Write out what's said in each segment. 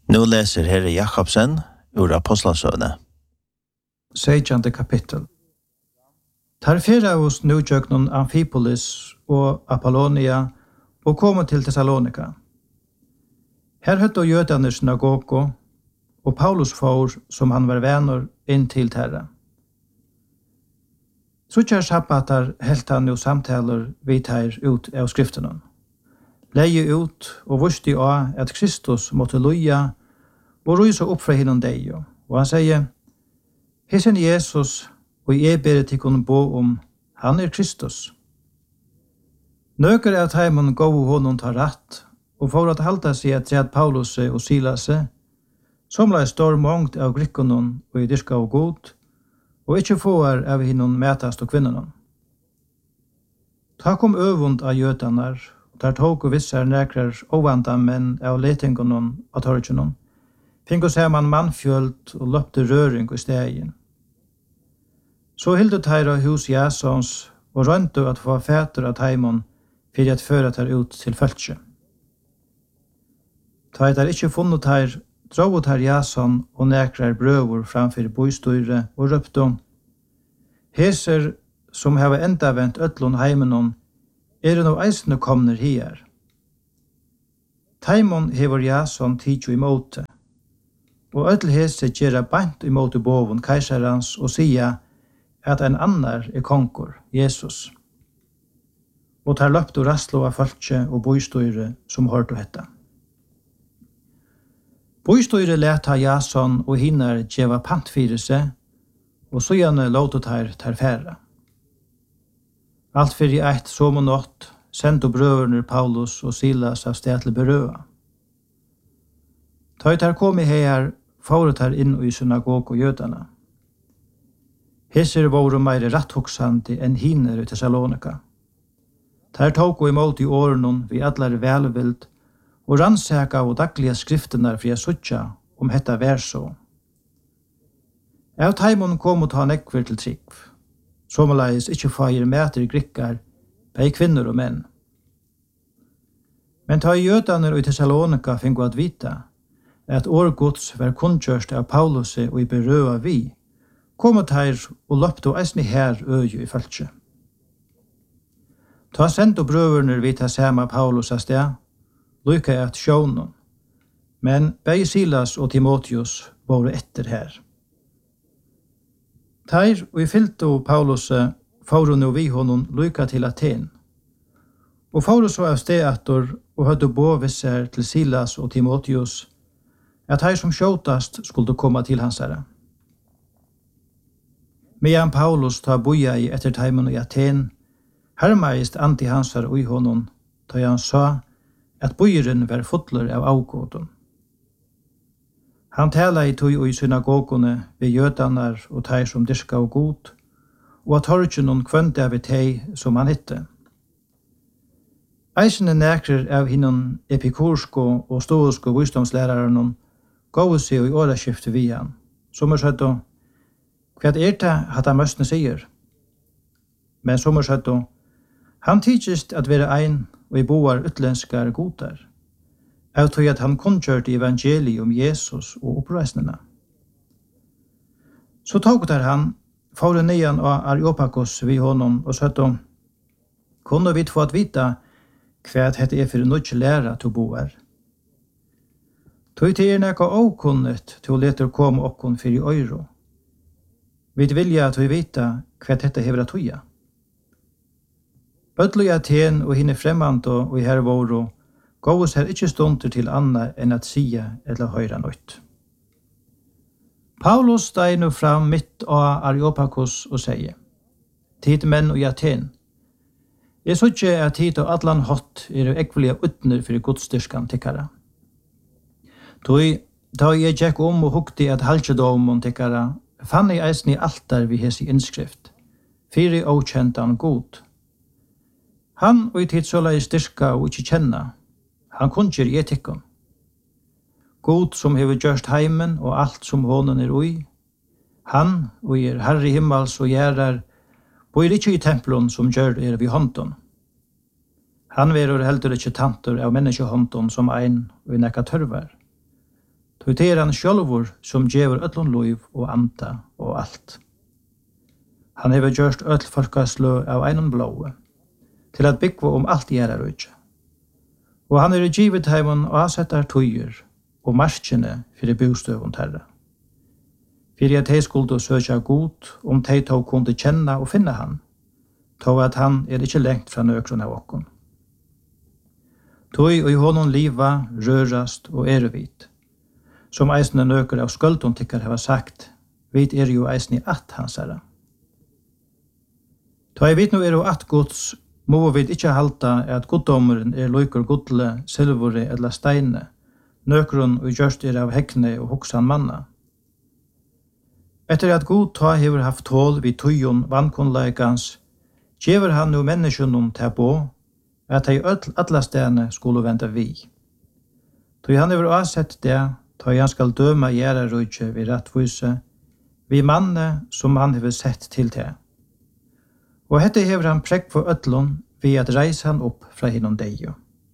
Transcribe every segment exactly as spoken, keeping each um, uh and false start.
Nu läser Herre Jakobsen ur Apostlasøvne. Sejtjande kapittel. Tar fyrra hos nujøknon Amphipolis og Apollonia og kom til Thessalonika. Her høtte jødane synagogo, og Paulus for, som han var venner, inn til terra. Suttjar sabbatar helt han jo samtaler vidt her ut av skriftenen. Leie ut og vusti av at Kristus måtte loja og rysa opp fra hinnom deg. Og han sier, Hesen Jesus, og jeg ber til kunne bo om, han er Kristus. Nøker av teimen gå honom ta ratt, og for at halda seg at tred Paulus og Silas, som la stor mångt av grikkonon og i dyrka og god, og ikkje får av hinnom metast og kvinnonon. Ta kom øvund av jødanar, og der tog og vissar nekrar ovanda menn av letingonon av torgenon, fingo ser man mannfjöld og løpte røring i stegen. Så hilde teira hus Jasons og rønte at få fæter av teimon fyrir at føra teir ut til følge. Ta et er ikkje funnet teir, dro teir Jason og nekrar brøver framfyr boistøyre og røpte, Heser som hava enda vent øtlun heimenon, er no eisne komner her. Teimon hever Jason tidjo i måte, og øtl hese gjerra bant i måte boven keisarans og sia at en annar er konkor, Jesus. Og tar løpt og rastlo av falske og boistøyre som hørte hetta. Boistøyre leta Jason og hinnar djeva pant fyrir seg, og så gjerne låta tar tar færa. Alt fyrir eit som og nått, sendte brøverner Paulus og Silas av sted til berøa. Ta tar kom i her, fåret her inn i synagog og jødana. Heser våre meire ratthoksandi enn hiner i Thessalonika. Der tog og imot i årenon vi allar velvild, og rannsaka og dagliga skriftenar fri a suttja om hetta vær så. Av taimon kom og ta nekver til trikv, somaleis ikkje feir meter grikkar, bei kvinner og menn. Men ta i jødaner og i Thessalonika fingo at vita, at årgods var kunnkjørst av Paulus og i berøa vi, kom og teir og løpte og eisne her øye i følge. Ta sendt og brøverner vi ta sama Paulus av sted, lykka at sjånen, men bei Silas og Timotheus var etter her. Teir og i fylto Paulus får no vi honom lykka til Aten, og får så av sted etter og høyde bovisser til Silas og Timotheus, at hei som skjåtast skulle komme til hans herre. Medan Paulus ta boja i etter teimen i Aten, hermeist anti hans herre og i honom, da han sa at bojeren var fotler av avgåten. Han tala i tog og i synagogene ved jødanar og teir som dyrka og god, og at horgenon kvønte av tei som han hitte. Eisene nekrer av hinnon epikursko og stoisko visdomslæraren gåu seg i åraskiftet vi han, som er søtt og hva er det at han møstene sier? Men som er søtt og han tidsist at være ein og i boar utlenskar godar, av tog at han kunnkjørte evangeliet om Jesus og oppreisnena. Så tog der han, fåre nian av Areopagos vi honom og søtt og kunne vi få at vita hva dette er for nødje læra til boar. Tog til er nekka åkunnet til å lete komme okkon for i øyro. Vi vilja at vi vita hva dette hever at toja. Bøtlo i Aten og hinne fremmant og i her våro, gås her ikkje stunder til anna enn at sia eller høyra nøyt. Paulus steg nu fram mitt av Areopagos og sier, Tid menn og i Aten, jeg så ikke at tid og allan hot er ekvelige utner for godstyrskan tikkara. Tog, da jeg gikk om og hukte at halvdjedomon tikkara, fann jeg eisen i altar vi hes i innskrift, fyri okjentan god. Han og i tid såla i styrka og ikkje kjenna, han kunnkjer i etikken. God som hever gjørst heimen og alt som hånden er ui, han og er herre himmels og gjerrar, bor ikkje i templon som gjør er vi hånden. Han verur heldur ikkje tantor av menneskehånden som ein og i nekka tørvar. Då det er han sjálvur som gjever öllun liv og anda og alt. Han hever gjørst öll folkaslø av einum blåe, til at byggva om alt gjerra rujtje. Og han er i givet heimon og avsettar tøyer og marskjene fyrir bostøvun terra. Fyrir at hei skuldu søkja god om tei tog kunde kjenna og finna han, tog at han er ikkje lengt fra nøkron av okkon. Tøy og i honom liva, rørast og eruvit, som eisne nøker av skuldun tykkar hava sagt, vit er jo eisne at hansara. Ta jeg vet nå er jo at gods, må vi ikke halta at goddommeren er loikur godle, silvore eller steine, nøkron og gjørst er av hekne og hoksan manna. Etter at god ta hever haft tål vid tøyon vannkonleikans, gjever han nu menneskjønnen til på, at hei alla stene skulle vente vi. Tøy han hever avsett det, ta han skal døma gjerra rujtje vid rettvise, vi manne som han hever sett til det. Og hette hever han prekk for øtlån ved at reise han opp fra hinnom deio.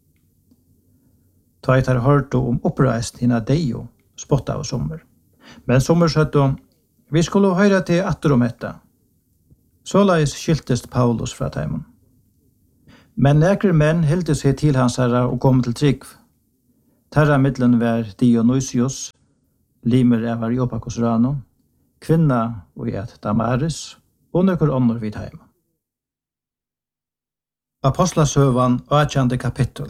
Ta et har hørt om oppreist hinna deio, spotta av sommer. Men sommer søtte vi skulle høyre til atter om etta. Såleis skiltest Paulus fra teimen. Men nekre menn hilde seg til hans herra og kom til trygg. Terra middelen var Dionysius, limer av Areopagos rano, kvinna og et Damaris, og nøkker ånder vid heim. Apostlasøvan, åttjande kapittel.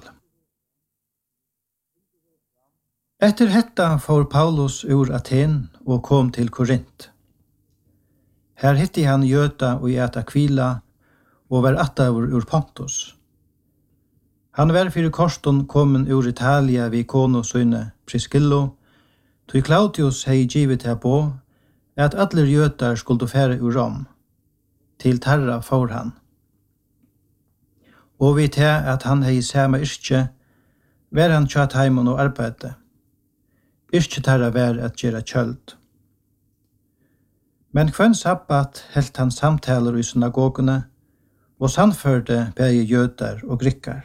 Etter hetta får Paulus ur Aten og kom til Korint. Her hitti han Gjøta og et Aquila og var attavur ur Pontus. Han var fyrir korston kommen ur Italia vid kono søyne Priscillo, tog Claudius hei givet her på at alle Gjøtar skulle fære ur Rom. Til Tarra får han. Og vi til at han hei samme yrkje, var han tjatt heimon og arbeide. Yrkje Tarra var at gjøre kjøld. Men kvann sabbat helt han samtaler i synagogene, og sannførte begge Gjøtar og Grikkar.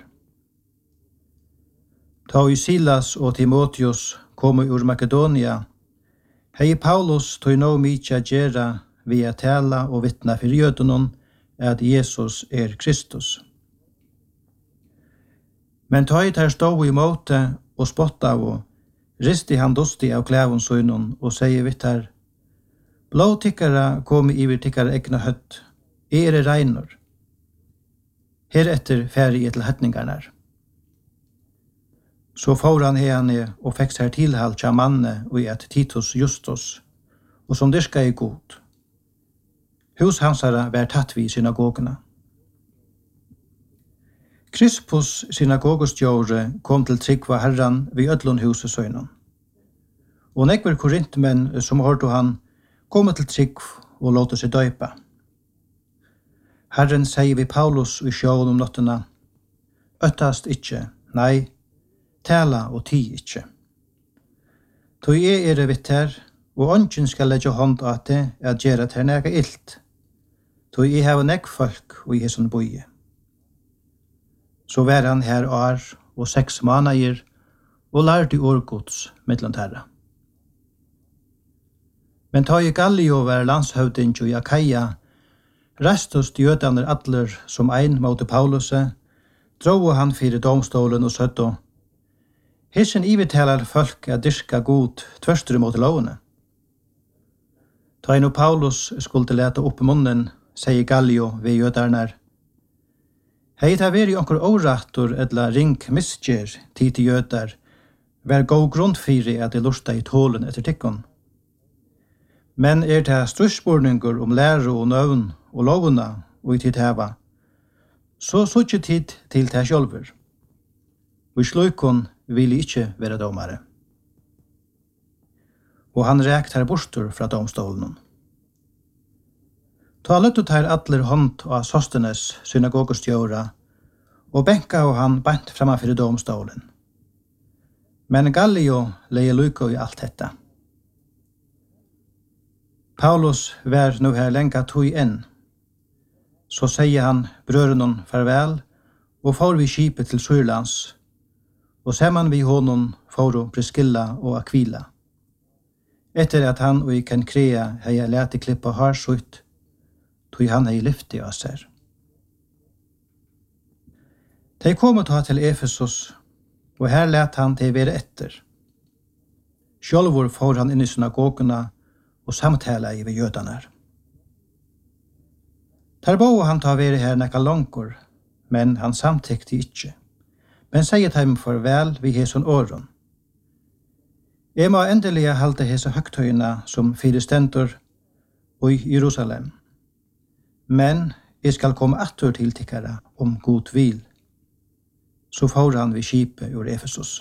Ta i Silas og Timotheus kom ur Makedonia, hei Paulus tog nå mykje gjera via tala og vittna for jødonon at Jesus er Kristus. Men ta i ter stå i måte og spotta av og risti han dosti av klævun søgnon og sier vittar, blå tikkara kom iver tikkara egna høtt, er er reinor. Heretter færi til høtningarnar. Så får han henne og fikk seg tilhalt av manne og et Titus Justus, og som dyrka i god. Hus hansara var tatt vi i synagogene. Krispus synagogostjåre kom til tryggva herran vid ødlun huset søgnen. Og nekver korintmenn som hørte han kom til trygg og låte seg døypa. Herren sier vi Paulus i sjåen om nottena, øttast ikkje, nei, tala og ti ikkje. Tog jeg er det vitt her, og ånden skal legge hånd av det at gjøre til nega illt. Tog jeg har nekk folk og jeg som boie. Så var han her år og seks måneder, og lærte årgods mellom terra. Men ta i Gallio var landshøvding og Jakaia, restos jødaner atler som ein mot Pauluset, drog han fyrir domstolen og søtto, hissen ivetalar folk at dyrka god tvørstur mot lovene. Ta inn og Paulus skulle leta opp munnen, sier Gallio ved jødarnar. Hei ta veri onkur årattor edla ring misgjer tid til jødar, vær god grunn fyrir at de lusta i tålen etter tikkon. Men er det styrspurningur om lære og nøvn og lovuna og i tid heva, så suttje tid til det sjølver. Og i slukon vil ikkje være domare. Og han rekt her bortur fra domstolen. Ta løttet her atler hånd av Sostenes synagogostjåra, og benka og han bant framafyr domstolen. Men Gallio leie lukko i alt detta. Paulus var nu her lenga tog inn. Så sier han brørenon farvel, og får vi skipet til Syrlands, og sammen vi honom får Priscilla og Aquila. etter at han og i Kenkrea hei leti klippa harsutt, tog han hei lyfti av seg. De kom ta til Efesos, og her let han til være etter. Sjølvor får han inn i synagogene og samtala i ved jødene. Der bo han ta være her nekka langkor, men han samtykte ikke. Men sier dem farvel vi heson åren. Jeg må endelig halte hese høgtøyene som fire stendur i Jerusalem. Men jeg skal komme atter til tikkere om god vil. Så får han ved skipet ur Efesos.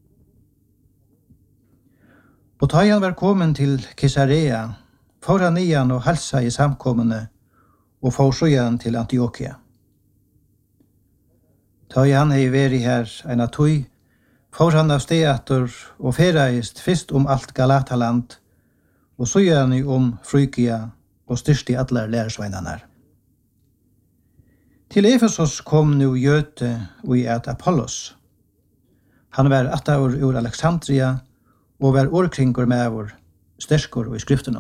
Og da han var kommet til Caesarea, får han igjen og halsa i samkommende og får så igjen til Antiokia. Da han hei vært her en av tog, får han av steater og ferreist først om alt Galataland, og så igjen om Frygia og styrst i alle lærersveinene. Til Efesos kom nu Göte og i et Apollos. Han var attaur ur Alexandria og var årkringur med vår sterskor og i skriftene.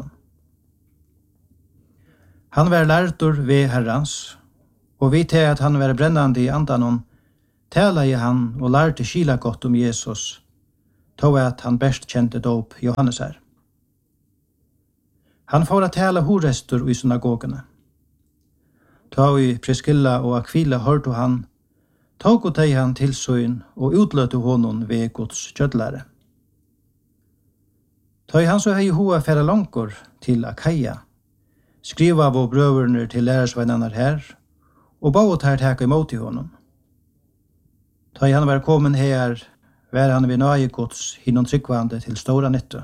Han var lærtur ved Herrans, og vi til at han var brennande i andanon, tala i han og lærte skila godt om Jesus, tog at han best kjente dåp Johannes her. Han får at tala horestur i synagogene. Ta i Priscilla og Aquila hørte han, tog og teg han til søyn og utløte honom ved Guds kjødlare. Ta i han så hei hoa færa langkor til Akaia, skriva av brøverne til lærersveinene her, og baut her teka imot i honom. Ta i han var kommen her, var han ved nøye Guds hinnom tryggvande til stora nytte.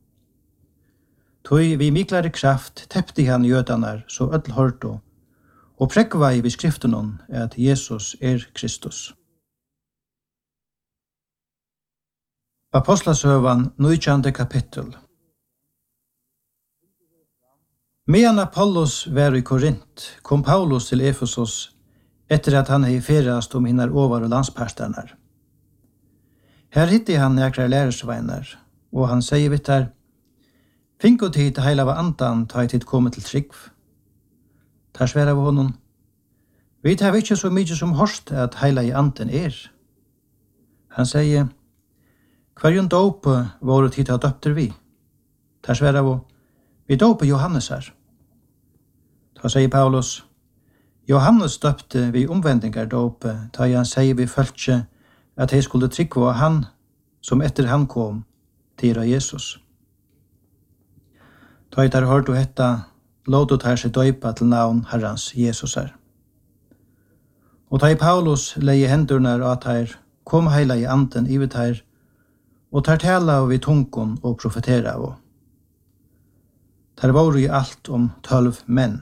Tog vi miklare kraft teppte han jødanar så öll hørte, og prekva i beskriften om at Jesus er Kristus. Apostlasøvan, nitjande kapittel. Medan Apollos var i Korint, kom Paulus til Efesos etter at han hei ferast om hinnar over og landsparsternar. Her hitti han nekra lærersveinar, og han sier vittar, «Finko tid heila av andan ta i tid komme til trygg». Tar sværa av honom. Vi tar ikke så mye som hørst at heila i anden er. Han sier, «Hverjon dåpe våre tid av døpter vi?» Tar sværa av, «Vi dåpe Johannes her». Da sier Paulus, «Johannes døpte vi omvendingar dåpe, da han sier vi følte at jeg skulle trykke av han som etter han kom til av Jesus». Da jeg tar hørt og hetta, låt ut her seg døypa til navn Herrans Jesus her. Og da Paulus leie hendurnar at her, kom heila i anden i vidt her, og tar tala av i tungon og profetera av. Der var i alt om tølv menn.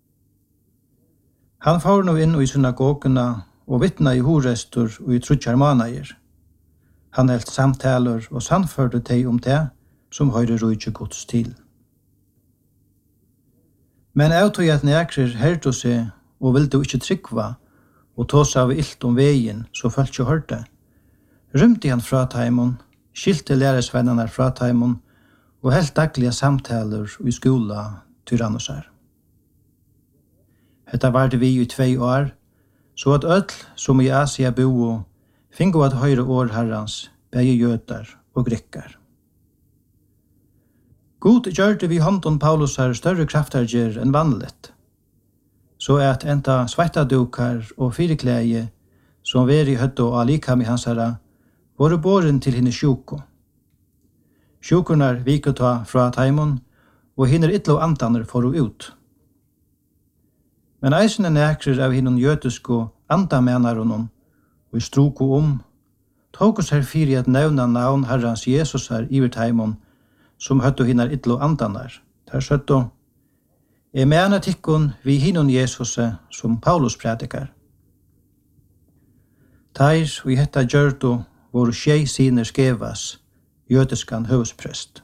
Han får nå inn i synagogene og vittna i horestur og i trutjar manager. Han helt samtaler og sannførte teg om det som høyre rujtje gods til. Men jeg tog at nekrer hørte seg og ville ikke tryggva og tås av ilt om veien så følte ikke hørte. Rymte han fra taimon, skilte læresvennerne fra taimon og helt daglige samtaler i skola tyrannosar. Hetta var det vi i tvei år, så at ødel som i Asia bo fingo at høyre år herrans, begge jøtar og grikkar. God gjørte vi hånden Paulus her større kraftarger enn vanligt, så at enta svettadukar og fireklæge som var i høtt og alikam i hans herra, var båren til henne sjuko. Sjukornar viket ta fra taimon, og hinner ytlo antaner for å ut. Men eisene nekrer av hinnon jøtusko andamenaronon, og stroko om, tog oss her fyri at nevna navn herrans Jesus her iver taimon, som høtto hinnar ytlo andanar. Der søtto, jeg mener tikkun vi hinnon Jesus som Paulus predikar. Teir og i hetta gjørto vår tjei siner skevas, jødiskan høvsprest.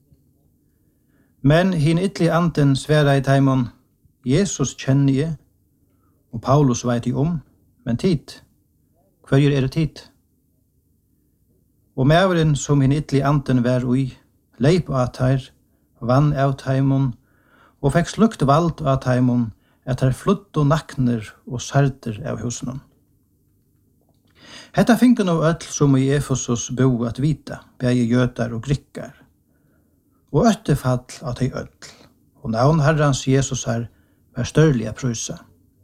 Men hin ytli anden sværa i taimon, Jesus kjenner jeg, og Paulus vet jeg om, men tid, hver er det tid? Og mæveren som hin ytli anden vær ui, leip at her, vann av taimon, og fikk slukt vald av taimon, at her flutt og nakner og sarder av husen. Hetta finken av öll som i Efesos bo at vita, begge jötar og grikkar, og öttefall av de öll, og navn Herrans Jesus her var størlige prysa.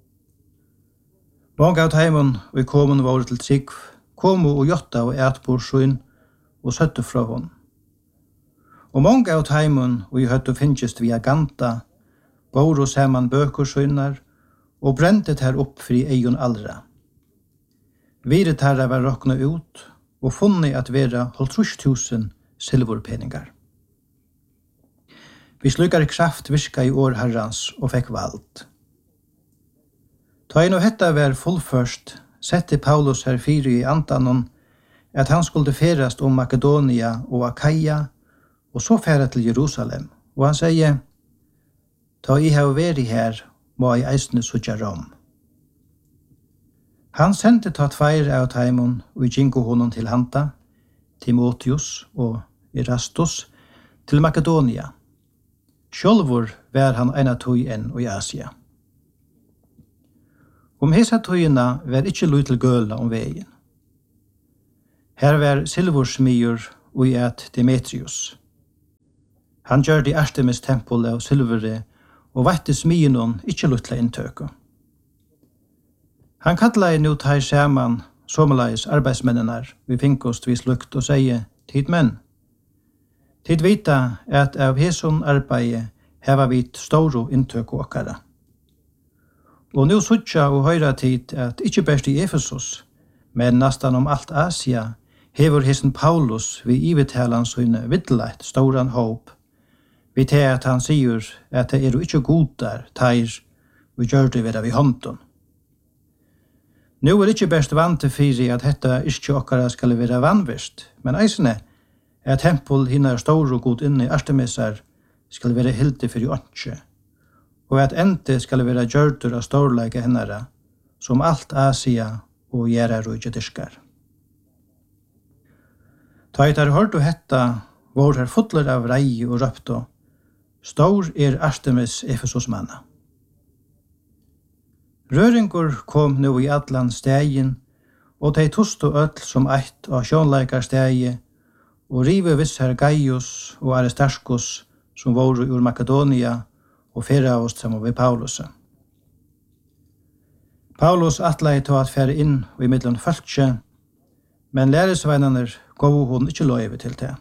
Mange av taimon og i komun var til trygg, komu og jotta og etbor sjøen og søtte fra hon. Og mange av taimon og i høttu finnst via ganta, bor og saman bøkur sjøynar, og brentet her opp fri eion allra. Viret herra var rokna ut, og funnet at vera halvtrus tusen silvorpeningar. Vi slukar kraft virka i år herrans og fekk vald. Ta inn og hetta var fullførst, sette Paulus her fyri i antanon, at han skulle ferast om Makedonia og Akaia, og så færa til Jerusalem. Og han sier, ta i hava veri her, må i eisne sutja Rom. Han sendte ta tveir av taimon og gingo honom til hanta, Timotheus og Erastus, til Makedonia. Sjálvur var han eina tøy enn i Asia. Om hesa tøyina var ikkje lutil gøla om vegin. Her var silvorsmyur og i et Demetrius. Han gjør det Artemis tempel av silvere og vette smygenon ikkje lutla inntøku. Han kallar nu tar saman somaleis arbeidsmennenar vi finkost vis lukt og sier, tid menn. Tid vita at av heson arbeid heva vit storo inntøku okkara. Og nu suttja og høyra tid at ikkje best i Efesos, men nastan om alt Asia, hever hesten Paulus vi ivetalan søyne viddeleit storan håp, vi til at han sier at det er jo ikkje godar, teir, vi gjør det ved av i hånden. Nå er ikkje best vant til fyri at dette ikkje okkara skal være vanvist, men eisene er tempel hinnar stor og god inne i Artemisar skal være hildi fyrir åndsje, og at ente skal være gjørtur av storleika hennara, som alt Asia og gjerrar og ikkje diskar. Ta etter hørt og hetta, vår her fotler av rei og røpto, stor er Artemis Efesos manna. Røringur kom nu i allan stegin, og de tosto öll som eitt av sjånleikar stegi, og rive vissar Gaius og Aristarchus, som voru ur Makedonia, og fyrra oss saman ved Paulus. Paulus atlei to at fære inn og i middelen fölkje, men læresveinaner gav hon ikkje løyve til det.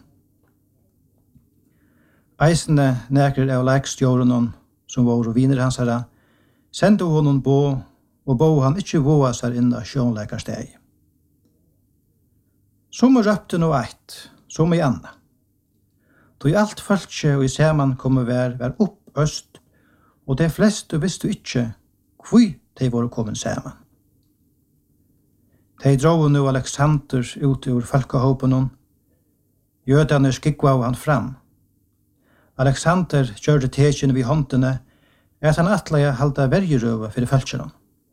Eisene nekrer av leikstjårenon, som voru viner hans herra, sendte honom bo, og bo han ikkje voa seg inn av sjånleikarsteg. Som røpte no eit, som i anna. Då alt fölkje og i saman komme vær, vær opp øst, og de fleste visste ikkje hvor de var kommet saman. De drog nu Alexander ut ur folkehåpen, jødene skikva av han fram. Alexander gjørte tekjen vid håndene, at han atleie halda vergerøve fyrir fölkjennom.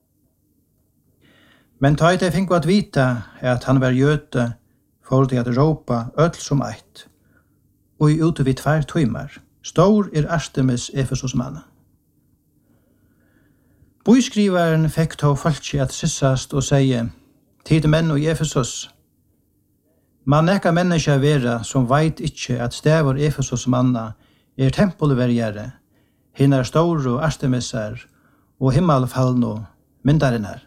Men ta de finko at vita at han var jøte, for de at råpa öll som eit, og i ute vid tvær tøymar, stor er Artemis Efesos manna. Boiskrivaren fekk to fölkje at sissast og seie, tid menn og Efesos, man nekka menneska vera som veit ikkje at stavur Efesos manna er tempelvergjere, hinnar store Artemisar og himmelfallno myndarinnar.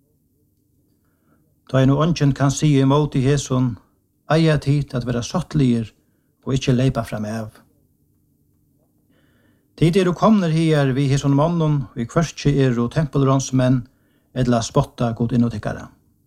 Da en ånden kan si imot i heson, eia tid at vera sottliger og ikkje leipa fram av. Tid er du komner her vi heson mannen, vi kvørstje er og tempelronsmenn, edla spotta god innotikkara.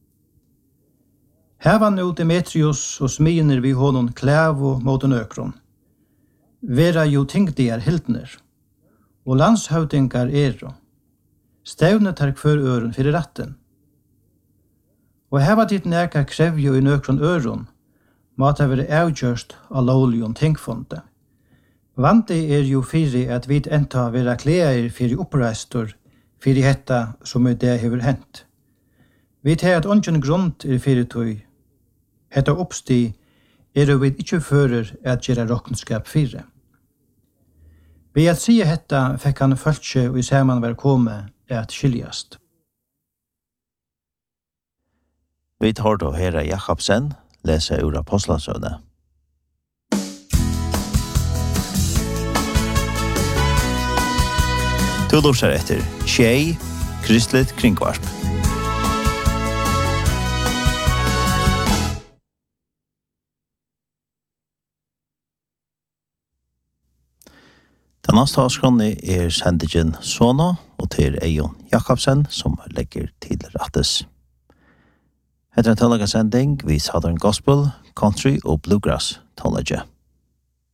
Hevan nu Demetrius og sminer vi honom klæv og måten økron. Vera jo tingdi er hildner, og landshøvdingar er, stevnet her kvør øren fyrir ratten. Og heva ditt neka krevjo i nøkron øron, måtte være avgjørst av lovligon tingfonde. Vandi er jo fyrir at vi enta vera kleir fyrir oppreistor, fyrir hetta som er det hever hent. Vi tar at ongen grunn er fyrir tøy. Hetta oppsti er jo vi ikkje fører at gjera rokkenskap fyrir. Ved at sige hetta fikk han følge og i saman var komme at skiljast. Vi tar då Herre Jakobsen lese ur Apostlasøvne. Du lurer etter Tjei, Kristligt Kringvarp. Den neste avskrone er sendingen Sono, og til Eion Jakobsen, som legger til rattes. Etter en tålaga sending, vi Southern Gospel, Country og Bluegrass tålaga.